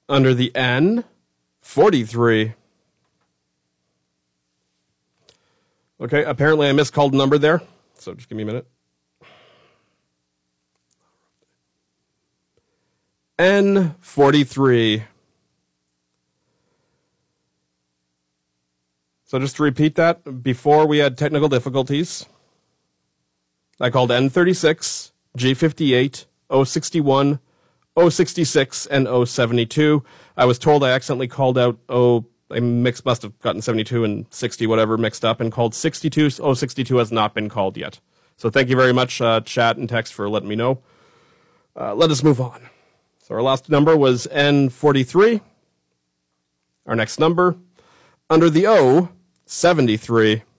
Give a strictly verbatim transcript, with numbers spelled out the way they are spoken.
Under the N, forty-three. Okay, apparently I miscalled a number there, so just give me a minute. N, forty-three. So just to repeat that, before we had technical difficulties, I called N thirty-six, G fifty-eight, O sixty-one, O sixty-six, and O seventy-two. I was told I accidentally called out O, I mixed, must have gotten seventy-two and sixty, whatever, mixed up, and called sixty-two. O sixty-two has not been called yet. So thank you very much, uh, chat and text, for letting me know. Uh, let us move on. So our last number was N forty-three. Our next number, under the O, seventy-three.